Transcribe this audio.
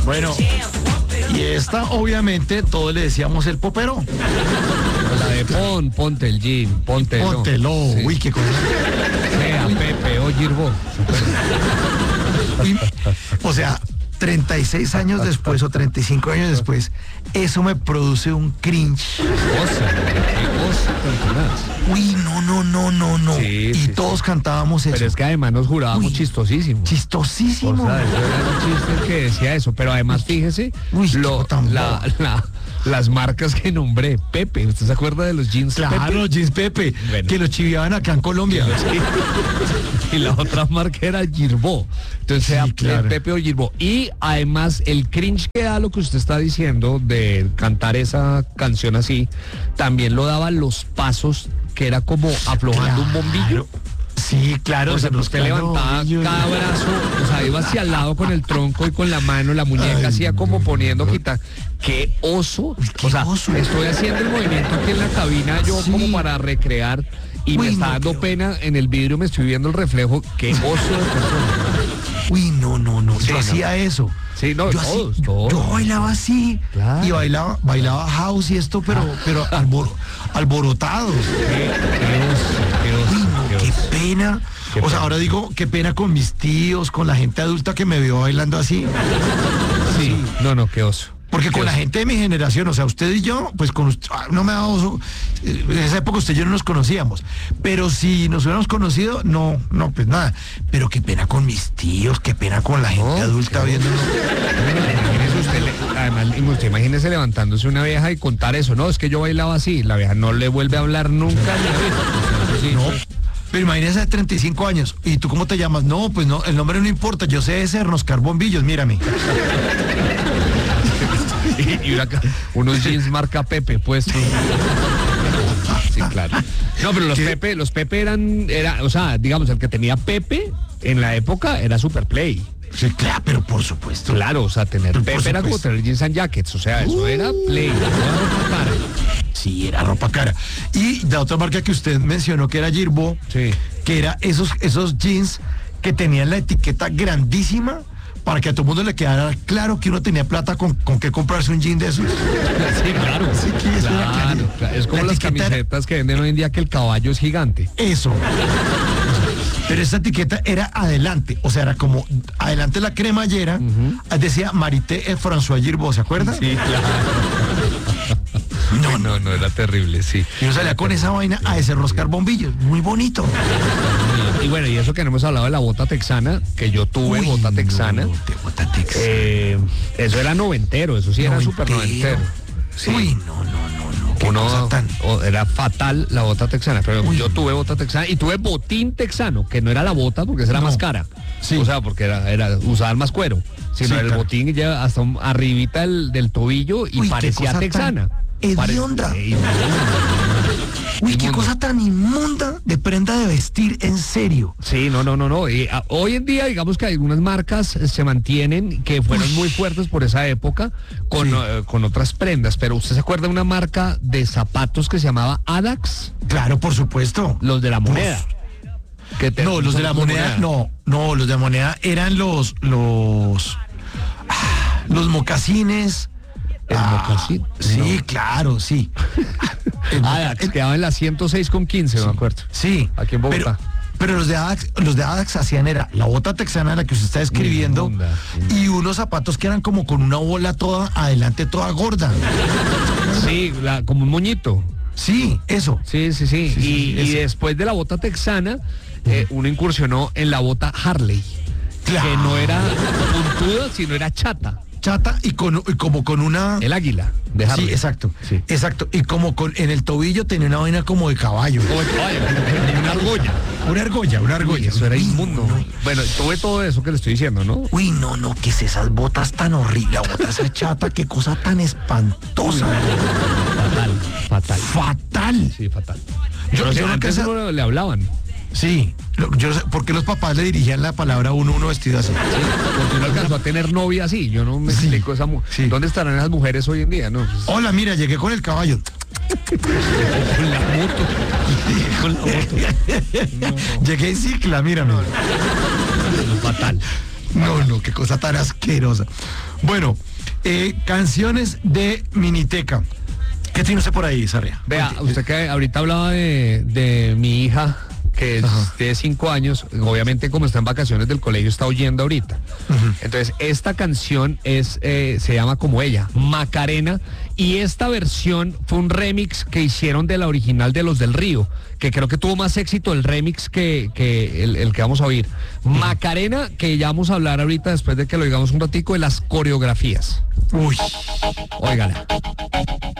Bueno, y esta obviamente todos le decíamos el popero. La de ponte el jean, póntelo. Póntelo, Sí. uy, qué cosa. Sea Pepe o Girbo. Uy, o sea, 36 años después o 35 años después, eso me produce un cringe. Qué cosa tan tenaz. Uy, no. Sí, Y sí, todos sí. cantábamos eso. Pero es que además nos jurábamos Uy, chistosísimo. Chistosísimo. O sea, eso era un chiste que decía eso, pero además fíjese Uy, qué tan bobo. las marcas que nombré. Pepe, ¿usted se acuerda de los jeans Claro, Pepe? los jeans Pepe, Bueno. que los chiviaban acá en Colombia. Y la otra marca era Girbo. Entonces Sí, sea claro. Pepe o Girbo. Y además el cringe que da lo que usted está diciendo de cantar esa canción así, también lo daban los pasos, que era como aflojando un bombillo. Sí, claro. O sea, usted levantaba cada brazo, o sea, iba hacia el lado con el tronco y con la mano, la muñeca Ay, hacía como poniendo quitar. ¡Qué oso! Qué O sea, oso. estoy haciendo el movimiento aquí en la cabina yo Sí. como para recrear y me Uy, está no, dando qué pena en el vidrio, me estoy viendo el reflejo. ¡Qué oso de persona! Uy, no. Sí, Yo no. hacía eso. Sí, no, yo todos. Yo bailaba así. Claro. Y bailaba house y esto, pero alborotado. ¡Qué oso! Uy, no, qué qué oso. pena. Qué O sea, pena. ahora digo, qué pena con mis tíos, con la gente adulta que me vio bailando así. Sí, no, qué oso. Porque Qué con la oso. gente de mi generación, o sea, usted y yo, pues con usted, no me da oso. En esa época usted y yo no nos conocíamos. Pero si nos hubiéramos conocido, no, pues nada. Pero qué pena con mis tíos, qué pena con la gente No, adulta qué viéndonos. Imagínese además, usted imagínese levantándose una vieja y contar eso. No, es que yo bailaba así. La vieja no le vuelve a hablar nunca. Ni a ver. O sea, eso sí, No. Pero imagínese de 35 años. ¿Y tú cómo te llamas? No, pues no, el nombre no importa. Yo sé ese Ernoscar Bombillos, mírame. y unos jeans marca Pepe, pues. Sí, claro. No, pero los Pepe era, o sea, digamos, el que tenía Pepe en la época era Super Play. Sí, claro, pero por supuesto. Claro, o sea, tener Por Pepe era como supuesto. tener jeans and jackets, o sea, eso era Play. Eso era ropa cara. Sí, era ropa cara. Y la otra marca que usted mencionó, que era Girbo, Sí. que era esos jeans que tenían la etiqueta grandísima para que a todo el mundo le quedara claro que uno tenía plata con qué comprarse un jean de esos. Sí, claro. Sí, que eso era Claro, claro. Es como la las etiqueta era- camisetas que venden hoy en día que el caballo es gigante. Eso. Pero esa etiqueta era adelante, o sea, era como adelante la cremallera, decía Marité François Girbo, ¿se acuerda? Sí, claro. No, era terrible, sí. Y uno salía con esa vaina a desenroscar bombillos, muy bonito. Y bueno, y eso que no hemos hablado de la bota texana, que yo tuve Uy, bota texana. no, de bota texana. Eso era noventero, eso sí era súper noventero. Sí. Uy, no. Qué cosa tan... Era fatal la bota texana, pero Uy, yo tuve bota texana y tuve botín texano, que no era la bota porque esa era No. más cara. Sí. O sea, porque usaban más cuero, sino Sí, el claro. botín ya hasta arribita del tobillo y Uy, qué parecía cosa texana. tan hedionda. Uy, qué cosa tan inmunda de prenda de vestir, en serio. Sí, no. Y, hoy en día, digamos que algunas marcas se mantienen que fueron muy fuertes por esa época con, Sí. con otras prendas. Pero ¿usted se acuerda de una marca de zapatos que se llamaba Adax? Claro, por supuesto. Los de la moneda. No, los de la moneda, no, los de la moneda eran los mocasines. El mocasín. Sí, No. claro, sí. El Adax, quedaba en la 106,15, me acuerdo. Sí. Aquí en Bogotá. Pero los de Adax hacían era la bota texana, la que usted está escribiendo, Inmunda. y unos zapatos que eran como con una bola toda adelante, toda gorda. Sí, como un moñito. Sí, eso. Sí. sí, Y eso. después de la bota texana, uno incursionó en la bota Harley. Claro. Que no era puntuda, sino era chata. Chata y como con una... El águila de Harley. Sí, exacto. Sí. Exacto. Y como en el tobillo tenía una vaina como de caballo. Como el caballo, una argolla. Una argolla. Uy, eso era Uy, inmundo. no. Bueno, tuve todo eso que le estoy diciendo, ¿no? Uy, no, ¿qué es esas botas tan horribles? La bota esa chata, qué cosa tan espantosa. Fatal. Fatal. Sí, fatal. Yo no sé, Antes esa- uno le hablaban. Sí, yo sé por qué los papás le dirigían la palabra a uno vestido así. Sí, porque uno alcanzó a tener novia así. Yo no me Sí, explico esa sí. ¿Dónde estarán esas mujeres hoy en día? No, pues, Hola, mira, llegué con el caballo. con la moto. Con la moto. Llegué en cicla, mírame. Fatal. No, qué cosa tan asquerosa. Bueno, canciones de Miniteca. ¿Qué tiene usted por ahí, Sarria? Vea, usted que ahorita hablaba de mi hija, que es de 5 años, obviamente como está en vacaciones del colegio está oyendo ahorita. Entonces, esta canción se llama como ella, Macarena, y esta versión fue un remix que hicieron de la original de Los del Río, que creo que tuvo más éxito el remix que el que vamos a oír. Macarena, que ya vamos a hablar ahorita después de que lo digamos un ratico de las coreografías. Uy. Óigala.